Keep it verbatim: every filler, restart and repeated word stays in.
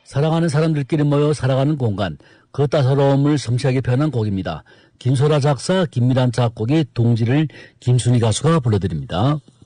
사랑하는 사람들끼리 모여 살아가는 공간, 그 따사로움을 성취하게 표현한 곡입니다. 김소라 작사, 김미란 작곡의 동지를 김순희 가수가 불러드립니다.